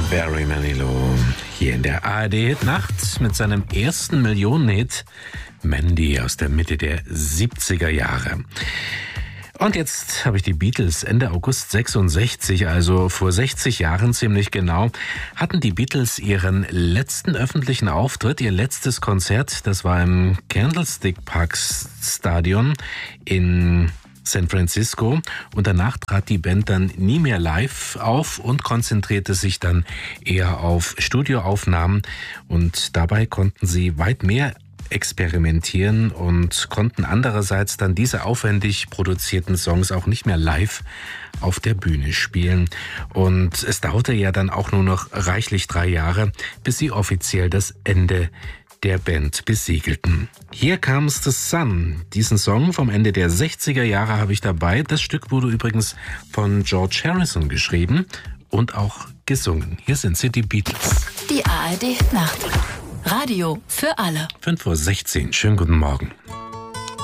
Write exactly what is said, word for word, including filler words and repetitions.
Barry Manilow hier in der A R D-Hit-Nacht mit seinem ersten Millionen-Hit Mandy aus der Mitte der siebziger Jahre. Und jetzt habe ich die Beatles Ende August sechsundsechzig, also vor sechzig Jahren ziemlich genau, hatten die Beatles ihren letzten öffentlichen Auftritt, ihr letztes Konzert. Das war im Candlestick Park Stadion in San Francisco, und danach trat die Band dann nie mehr live auf und konzentrierte sich dann eher auf Studioaufnahmen, und dabei konnten sie weit mehr experimentieren und konnten andererseits dann diese aufwendig produzierten Songs auch nicht mehr live auf der Bühne spielen. Und es dauerte ja dann auch nur noch reichlich drei Jahre, bis sie offiziell das Ende der Band besiegelten. Hier Comes the Sun. Diesen Song vom Ende der sechziger Jahre habe ich dabei. Das Stück wurde übrigens von George Harrison geschrieben und auch gesungen. Hier sind sie, die Beatles. Die A R D Nacht. Radio für alle. fünf Uhr sechzehn. Schönen guten Morgen.